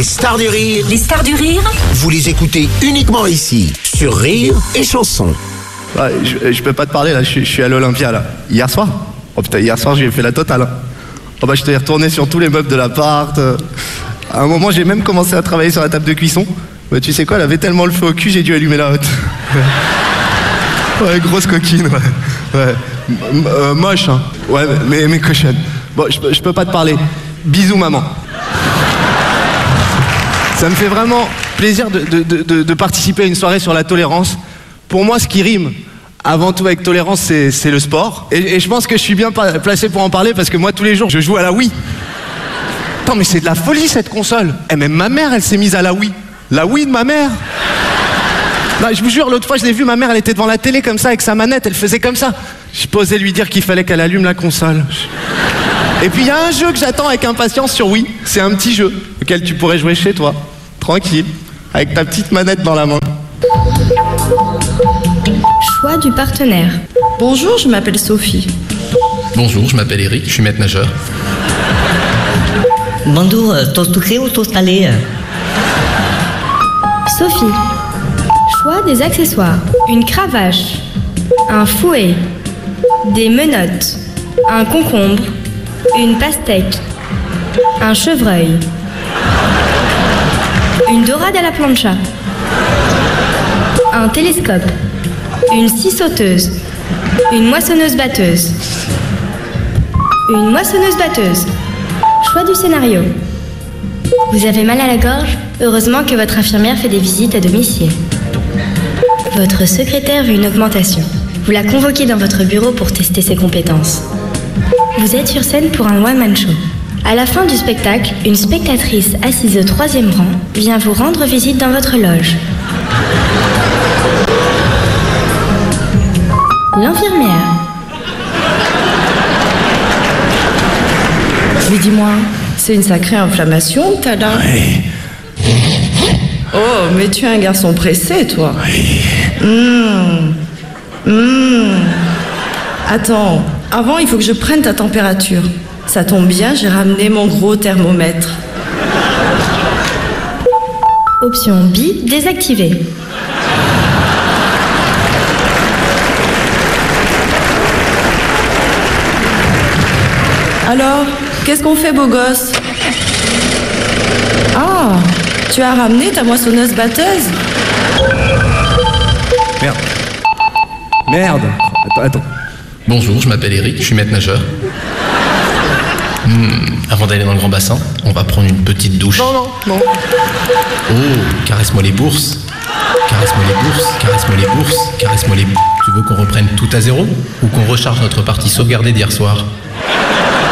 stars du rire. Les stars du rire, Vous les écoutez uniquement ici, sur Rire et Chanson. Ouais, je peux pas te parler là, je suis à l'Olympia là. Hier soir. Oh putain, hier soir j'ai fait la totale. Hein. Oh bah je t'ai retourné sur tous les meubles de l'appart. À un moment j'ai même commencé à travailler sur la table de cuisson. Bah tu sais quoi, elle avait tellement le feu au cul, j'ai dû allumer la hotte. Ouais, grosse coquine, ouais. Moche, hein. Ouais, mais cochonne. Bon, je peux pas te parler. Bisous, maman. Ça me fait vraiment plaisir de participer à une soirée sur la tolérance. Pour moi, ce qui rime avant tout avec tolérance, c'est le sport. Et je pense que je suis bien placé pour en parler parce que moi, tous les jours, je joue à la Wii. Attends, mais c'est de la folie, cette console. Et même ma mère, elle s'est mise à la Wii. La Wii de ma mère. Non, je vous jure, l'autre fois, je l'ai vue, ma mère, elle était devant la télé comme ça, avec sa manette, elle faisait comme ça. J'ai pas osé lui dire qu'il fallait qu'elle allume la console. Et puis, il y a un jeu que j'attends avec impatience sur Wii. C'est un petit jeu auquel tu pourrais jouer chez toi, tranquille, avec ta petite manette dans la main. Choix du partenaire. Bonjour, je m'appelle Sophie. Bonjour, je m'appelle Eric, je suis maître nageur. Bonjour, toast sucré ou toast salé? Sophie. Choix des accessoires. Une cravache, un fouet, des menottes, un concombre, une pastèque, un chevreuil, une dorade à la plancha, un télescope, une scie sauteuse, une moissonneuse-batteuse. Une moissonneuse-batteuse. Choix du scénario. Vous avez mal à la gorge? Heureusement que votre infirmière fait des visites à domicile. Votre secrétaire veut une augmentation. Vous la convoquez dans votre bureau pour tester ses compétences. Vous êtes sur scène pour un one-man show. À la fin du spectacle, une spectatrice assise au 3e rang vient vous rendre visite dans votre loge. L'infirmière. Mais dis-moi, c'est une sacrée inflammation que t'as là. Oui. Oh, mais tu es un garçon pressé, toi. Oui. Attends, avant, il faut que je prenne ta température. Ça tombe bien, j'ai ramené mon gros thermomètre. Option B, désactivée. Alors, qu'est-ce qu'on fait, beau gosse? Ah, tu as ramené ta moissonneuse-batteuse? Merde. Attends. Bonjour, je m'appelle Eric, je suis maître nageur. Avant d'aller dans le grand bassin, on va prendre une petite douche. Non. Oh, caresse-moi les bourses. Caresse-moi les bourses, caresse-moi les bourses, caresse-moi les bourses. Tu veux qu'on reprenne tout à zéro ou qu'on recharge notre partie sauvegardée d'hier soir?